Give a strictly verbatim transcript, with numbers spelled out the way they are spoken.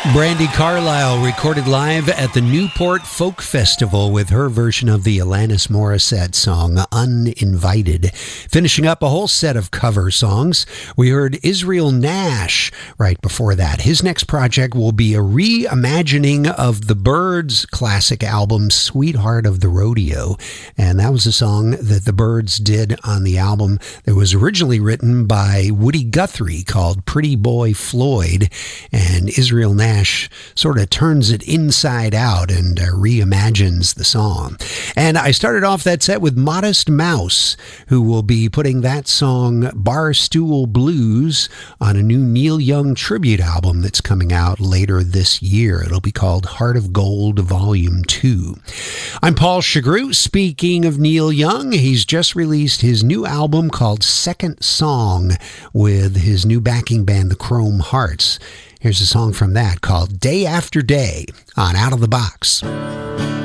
Brandi Carlile recorded live at the Newport Folk Festival with her version of the Alanis Morissette song, Uninvited. Finishing up a whole set of cover songs, we heard Israel Nash right before that. His next project will be a reimagining of the Byrds' classic album, Sweetheart of the Rodeo. And that was a song that the Byrds did on the album that was originally written by Woody Guthrie called Pretty Boy Floyd. And Israel Nash sort of turns it inside out and uh, reimagines the song. And I started off that set with Modest Mouse, who will be putting that song Barstool Blues on a new Neil Young tribute album that's coming out later this year. It'll be called Heart of Gold Volume two. I'm Paul Chagru. Speaking of Neil Young, he's just released his new album called Second Song with his new backing band, the Chrome Hearts. Here's a song from that called Day After Day on Out of the Box.